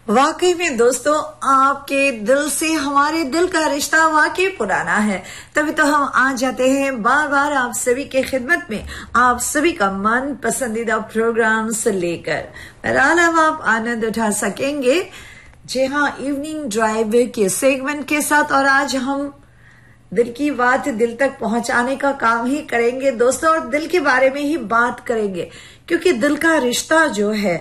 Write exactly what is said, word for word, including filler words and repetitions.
वाकई में दोस्तों, आपके दिल से हमारे दिल का रिश्ता वाकई पुराना है, तभी तो हम आ जाते हैं बार बार आप सभी के खिदमत में, आप सभी का मन पसंदीदा प्रोग्राम से लेकर। बहरहाल अब आप आनंद उठा सकेंगे जी हाँ इवनिंग ड्राइव के सेगमेंट के साथ। और आज हम दिल की बात दिल तक पहुंचाने का काम ही करेंगे दोस्तों, और दिल के बारे में ही बात करेंगे, क्योंकि दिल का रिश्ता जो है